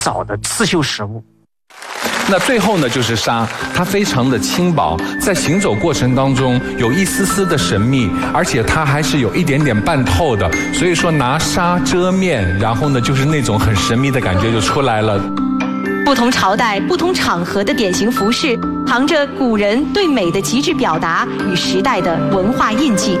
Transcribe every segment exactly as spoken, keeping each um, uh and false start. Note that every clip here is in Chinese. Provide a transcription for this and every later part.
早的刺绣实物。 那最后呢，就是纱，它非常的轻薄，在行走过程当中有一丝丝的神秘，而且它还是有一点点半透的，所以说拿纱遮面，然后呢，就是那种很神秘的感觉就出来了。 不同朝代、不同场合的典型服饰，藏着古人对美的极致表达与时代的文化印记。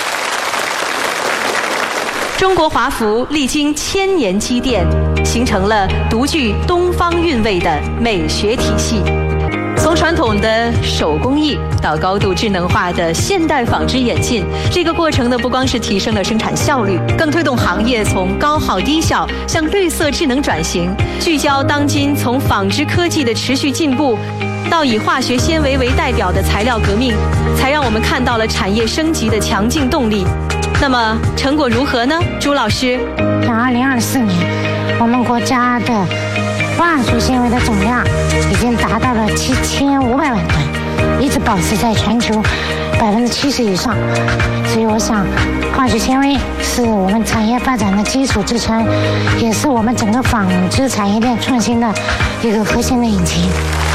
中国华服历经千年积淀，形成了独具东方韵味的美学体系。从传统的手工艺到高度智能化的现代纺织演进，这个过程呢，不光是提升了生产效率，更推动行业从高耗低效向绿色智能转型，聚焦当今从纺织科技的持续进步到以化学纤维为代表的材料革命，才让我们看到了产业升级的强劲动力。那么成果如何呢？朱老师， 像二零二四年，我们国家的化学纤维的总量已经达到了七千五百万吨，一直保持在全球百分之七十以上。所以我想，化学纤维是我们产业发展的基础支撑，也是我们整个纺织产业链创新的一个核心的引擎。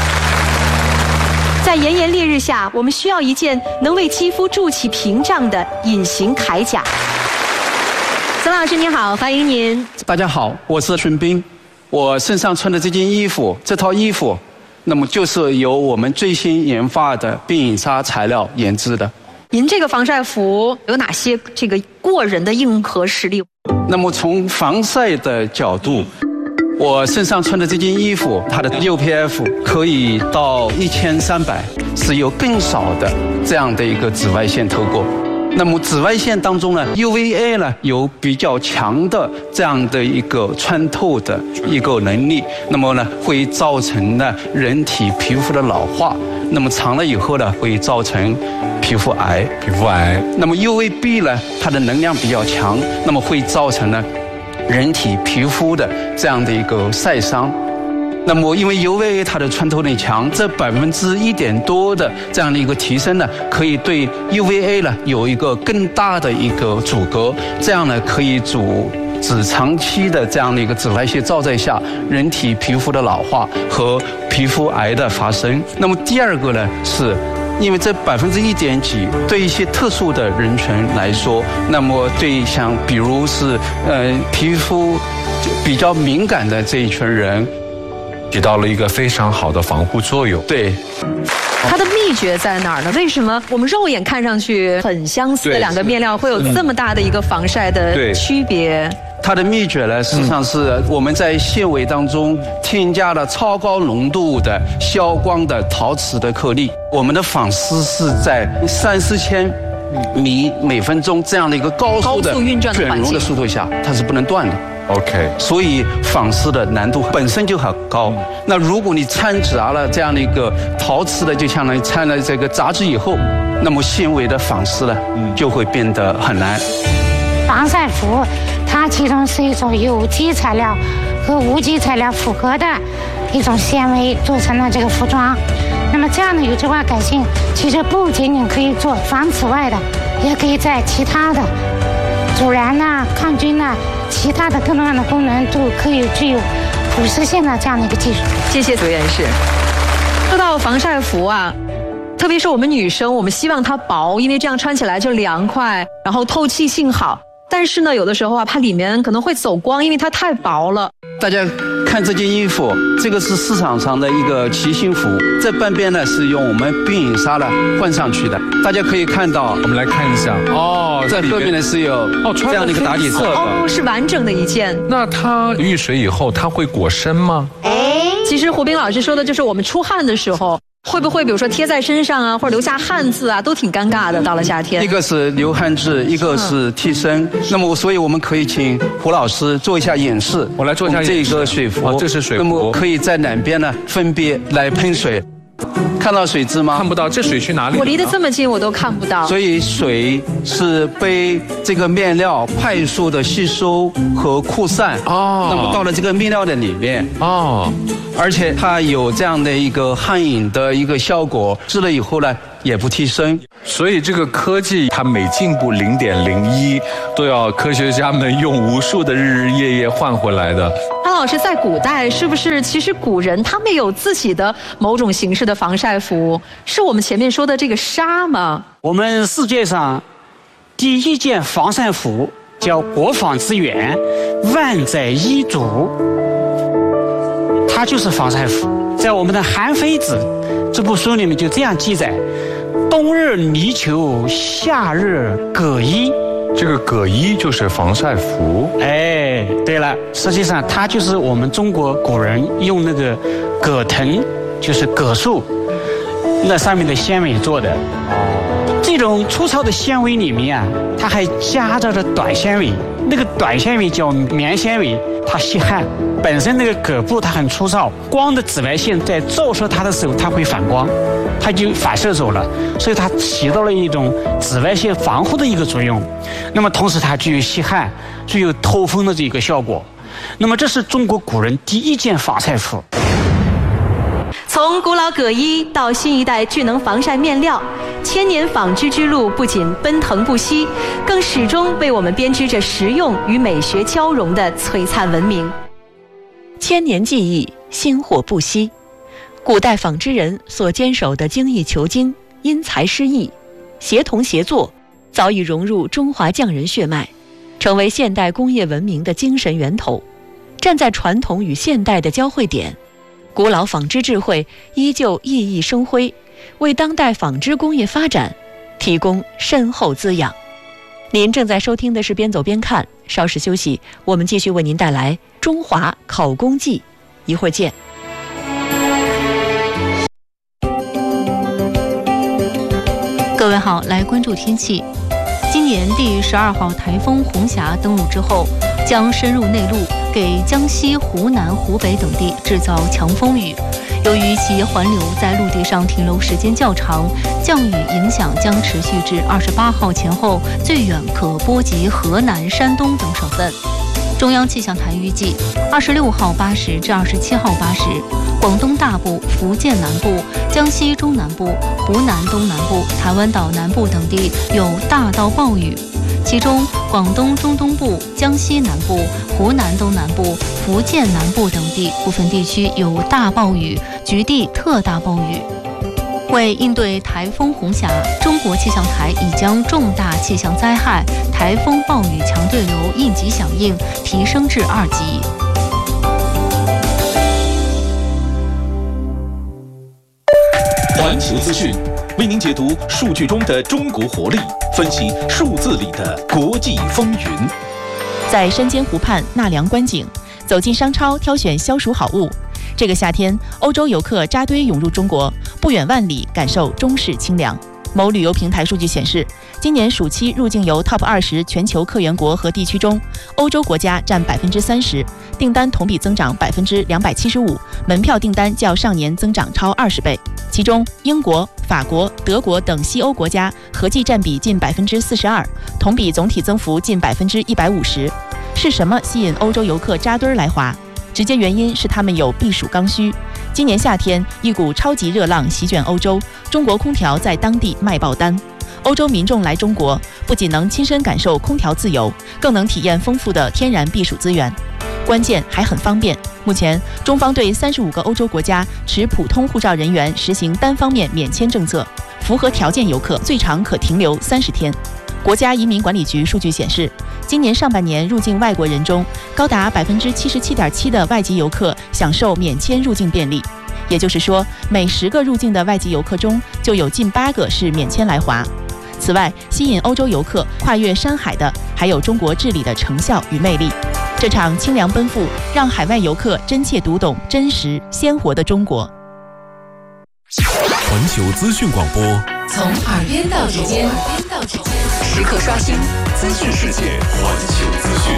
在炎炎烈日下，我们需要一件能为肌肤筑起屏障的隐形铠甲。曾老师您好，欢迎您。 大家好，我是春兵。我身上穿的这件衣服，这套衣服，那么就是由我们最新研发的冰影纱材料研制的。 您这个防晒服有哪些这个过人的硬核实力？ 那么从防晒的角度，我身上穿的这件衣服，它的 U P F 可以到一千三百，是有更少的这样的一个紫外线透过。那么紫外线当中呢 ，U V A 呢有比较强的这样的一个穿透的一个能力，那么呢会造成呢人体皮肤的老化，那么长了以后呢会造成皮肤癌。 皮肤癌。 那么 U V B 呢，它的能量比较强，那么会造成呢人体皮肤的这样的一个晒伤。那么因为 U V A 它的穿透力强，这百分之一点多的这样的一个提升呢，可以对 U V A 呢有一个更大的一个阻隔，这样呢可以阻止长期的这样的一个紫外线照在下人体皮肤的老化和皮肤癌的发生。那么第二个呢是，因为这百分之一点几对一些特殊的人群来说，那么对像比如是呃皮肤比较敏感的这一群人， 起到了一个非常好的防护作用。 对。 它的秘诀在哪儿呢？为什么我们肉眼看上去很相似的两个面料会有这么大的一个防晒的区别？ 它的秘诀呢，实际上是我们在纤维当中添加了超高浓度的消光的陶瓷的颗粒。我们的纺丝是在三四千米每分钟这样的一个高速的卷绒的速度下，它是不能断的。 OK， 所以纺丝的难度本身就很高。那如果你掺杂了这样的一个陶瓷的，就相当于掺了这个杂质以后，那么纤维的纺丝呢，就会变得很难。 防晒服，它其中是一种有机材料和无机材料复合的一种纤维做成了这个服装。那么这样的有机化改性，其实不仅仅可以做防紫外的，也可以在其他的阻燃呐、抗菌呐、其他的各种各样的功能都可以具有普适性的这样的一个技术。 谢谢左院士。说到防晒服啊，特别是我们女生，我们希望它薄，因为这样穿起来就凉快，然后透气性好。但是呢，有的时候啊，它里面可能会走光，因为它太薄了。 大家看这件衣服，这个是市场上的一个骑行服，这半边呢是用我们冰影纱呢换上去的。大家可以看到， 我们来看一下哦， 这后面呢是有这样的一个打底色哦，是完整的一件。 那它遇水以后，它会裹身吗？ 其实胡斌老师说的就是我们出汗的时候。会不会比如说贴在身上啊，或者留下汗渍啊，都挺尴尬的。到了夏天， 一个是流汗渍，一个是替身。嗯、那么，所以我们可以请胡老师做一下演示。 我来做一下演示。 这个水壶， 哦，这是水壶。 那么可以在两边呢分别来喷水。看到水渍吗？ 看不到，这水去哪里？ 我离得这么近，我都看不到。 所以水是被这个面料快速的吸收和扩散。哦。那么到了这个面料的里面。哦。而且它有这样的一个汗饮的一个效果，织了以后呢， 也不提升。 所以这个科技它每进步零点零一，都要科学家们用无数的日日夜夜换回来的。 潘老师，在古代是不是其实古人他们有自己的某种形式的防晒服？是我们前面说的这个纱吗？ 我们世界上第一件防晒服叫国防之源万载一族，它就是防晒服。在我们的《韩非子》这部书里面就这样记载：冬日泥鳅，夏日葛衣。 这个葛衣就是防晒服。 哎，对了，实际上它就是我们中国古人用那个葛藤，就是葛树，那上面的纤维做的。这种粗糙的纤维里面啊，它还夹杂着短纤维，那个短纤维叫棉纤维，它吸汗。本身那个葛布它很粗糙，光的紫外线在照射它的时候，它会反光，它就反射走了，所以它起到了一种紫外线防护的一个作用。那么同时它具有吸汗、具有透风的这个效果。那么这是中国古人第一件防晒服。 从古老葛衣到新一代智能防晒面料，千年纺织之路不仅奔腾不息，更始终为我们编织着实用与美学交融的璀璨文明。 千年技艺，薪火不息。古代纺织人所坚守的精益求精、因材施艺、协同协作，早已融入中华匠人血脉，成为现代工业文明的精神源头。站在传统与现代的交汇点，古老纺织智慧依旧熠熠生辉，为当代纺织工业发展提供深厚滋养。您正在收听的是边走边看，稍事休息，我们继续为您带来中华考工记，一会儿见。 各位好，来关注天气。今年第十二号台风红霞登陆之后，将深入内陆，给江西、湖南、湖北等地制造强风雨。由于其环流在陆地上停留时间较长，降雨影响将持续至二十八号前后，最远可波及河南、山东等省份。中央气象台预计，二十六号八时至二十七号八时，广东大部、福建南部、江西中南部、湖南东南部、台湾岛南部等地有大到暴雨，其中广东中东部、江西南部、湖南东南部、福建南部等地部分地区有大暴雨，局地特大暴雨。为应对台风红霞，中国气象台已将重大气象灾害台风暴雨强对流应急响应提升至二级。 环球资讯为您解读数据中的中国活力，分析数字里的国际风云。 在山间湖畔纳凉观景，走进商超挑选消暑好物。这个夏天，欧洲游客扎堆涌入中国，不远万里感受中式清凉。某旅游平台数据显示，今年暑期入境游 Top 二十全球客源国和地区中，欧洲国家占百分之三十，订单同比增长百分之两百七十五，门票订单较上年增长超二十倍。其中，英国、法国、德国等西欧国家合计占比近百分之四十二，同比总体增幅近百分之一百五十。是什么吸引欧洲游客扎堆来华？直接原因是他们有避暑刚需。今年夏天，一股超级热浪席卷欧洲，中国空调在当地卖爆单。欧洲民众来中国，不仅能亲身感受空调自由，更能体验丰富的天然避暑资源，关键还很方便。目前，中方对三十五个欧洲国家持普通护照人员实行单方面免签政策，符合条件游客最长可停留三十天。国家移民管理局数据显示，今年上半年入境外国人中，高达百分之七十七点七的外籍游客享受免签入境便利，也就是说，每十个入境的外籍游客中，就有近八个是免签来华。此外，吸引欧洲游客跨越山海的，还有中国治理的成效与魅力。这场清凉奔赴，让海外游客真切读懂真实鲜活的中国。 环球资讯广播， 从耳边到指尖，时刻刷新资讯世界。 环球资讯，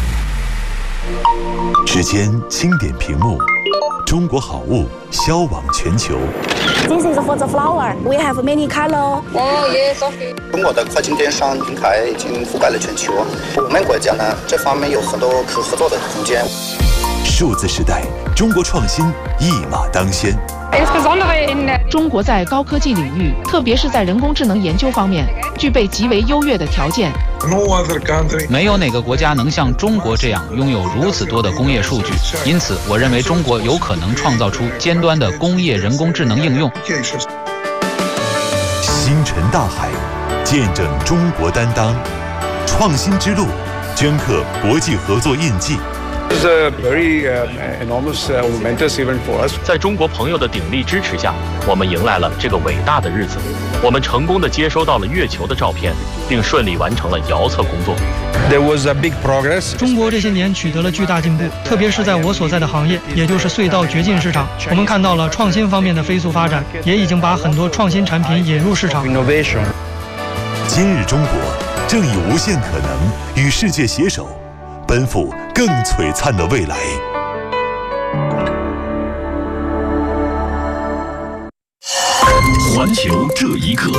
指尖轻点屏幕，中国好物销往全球。 This is for the flower. We have many color. Oh yes, okay. 中国的跨境电商平台已经覆盖了全球，我们国家呢这方面有很多可合作的空间。 数字时代，中国创新一马当先。 中国在高科技领域，特别是在人工智能研究方面，具备极为优越的条件。 没有哪个国家能像中国这样拥有如此多的工业数据，因此我认为中国有可能创造出尖端的工业人工智能应用。 星辰大海，见证中国担当，创新之路，镌刻国际合作印记。 在中国朋友的鼎力支持下，我们迎来了这个伟大的日子。我们成功地接收到了月球的照片，并顺利完成了遥测工作。 中国这些年取得了巨大进步，特别是在我所在的行业，也就是隧道掘进市场，我们看到了创新方面的飞速发展，也已经把很多创新产品引入市场。 今日中国正以无限可能与世界携手，奔赴更璀璨的未来。 环球这一刻，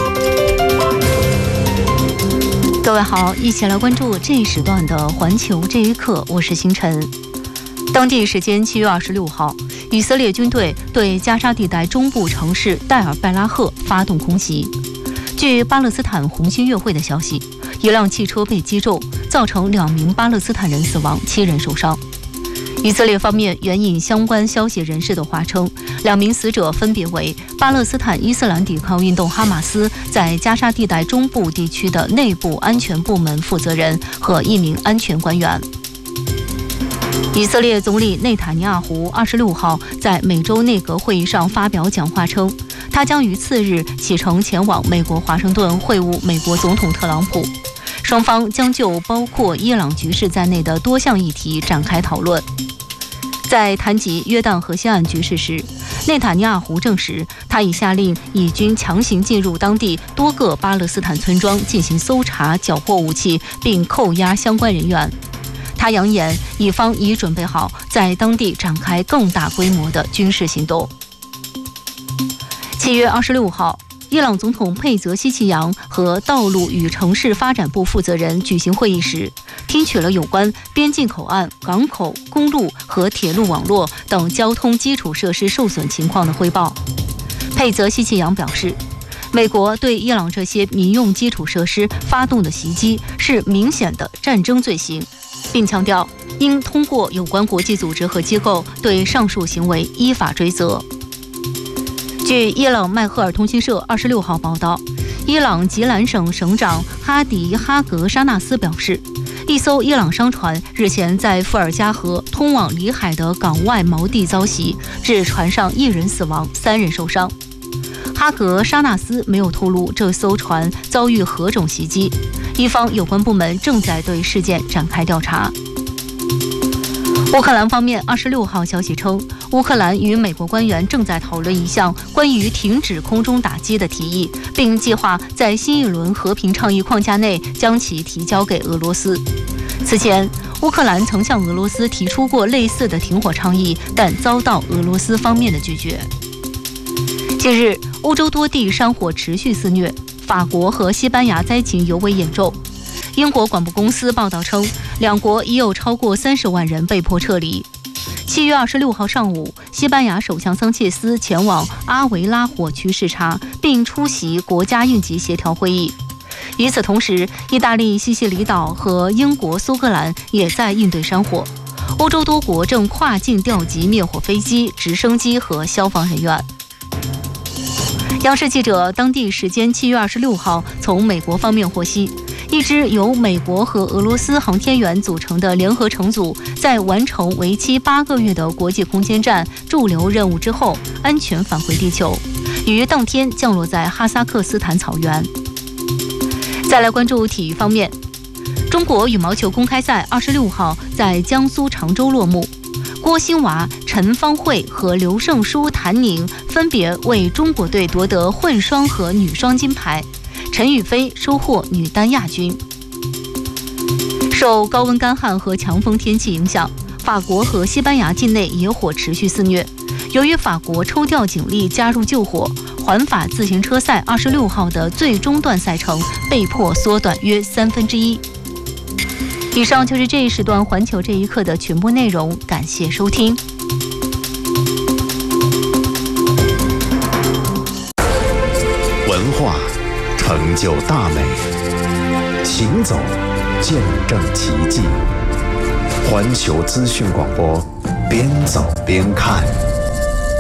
各位好，一起来关注这一时段的环球这一刻，我是星辰。当地时间七月二十六号，以色列军队对加沙地带中部城市代尔拜拉赫发动空袭。据巴勒斯坦红新月会的消息，一辆汽车被击中，造成两名巴勒斯坦人死亡，七人受伤。以色列方面援引相关消息人士的话称，两名死者分别为巴勒斯坦伊斯兰抵抗运动哈马斯在加沙地带中部地区的内部安全部门负责人和一名安全官员。以色列总理内塔尼亚胡二十六号在美洲内阁会议上发表讲话称，他将于次日启程前往美国华盛顿会晤美国总统特朗普，双方将就包括伊朗局势在内的多项议题展开讨论。在谈及约旦河西岸局势时，内塔尼亚胡证实，他已下令以军强行进入当地多个巴勒斯坦村庄进行搜查、缴获武器，并扣押相关人员。他扬言，以方已准备好在当地展开更大规模的军事行动。七月二十六号，伊朗总统佩泽西奇扬和道路与城市发展部负责人举行会议时，听取了有关边境口岸、港口、公路和铁路网络等交通基础设施受损情况的汇报。佩泽西奇扬表示，美国对伊朗这些民用基础设施发动的袭击是明显的战争罪行，并强调应通过有关国际组织和机构对上述行为依法追责。据伊朗麦赫尔通讯社二十六号报道，伊朗吉兰省省长哈迪哈格沙纳斯表示，一艘伊朗商船日前在富尔加河通往里海的港外锚地遭袭，致船上一人死亡，三人受伤。哈格沙纳斯没有透露这艘船遭遇何种袭击，伊方有关部门正在对事件展开调查。乌克兰方面二十六号消息称，乌克兰与美国官员正在讨论一项关于停止空中打击的提议，并计划在新一轮和平倡议框架内将其提交给俄罗斯。此前，乌克兰曾向俄罗斯提出过类似的停火倡议，但遭到俄罗斯方面的拒绝。近日，欧洲多地山火持续肆虐，法国和西班牙灾情尤为严重。英国广播公司报道称，两国已有超过三十万人被迫撤离。七月二十六号上午，西班牙首相桑切斯前往阿维拉火区视察，并出席国家应急协调会议。与此同时，意大利西西里岛和英国苏格兰也在应对山火。欧洲多国正跨境调集灭火飞机、直升机和消防人员。央视记者当地时间七月二十六号从美国方面获悉，一支由美国和俄罗斯航天员组成的联合乘组，在完成为期八个月的国际空间站驻留任务之后，安全返回地球，于当天降落在哈萨克斯坦草原。再来关注体育方面，中国羽毛球公开赛二十六号在江苏常州落幕。郭兴娃、陈芳慧和刘胜书、谭宁分别为中国队夺得混双和女双金牌，陈雨菲收获女单亚军。受高温干旱和强风天气影响，法国和西班牙境内野火持续肆虐。由于法国抽调警力加入救火，环法自行车赛二十六号的最终段赛程被迫缩短约三分之一。以上就是这一时段环球这一刻的全部内容，感谢收听。 文化，成就大美。行走，见证奇迹。环球资讯广播，边走边看。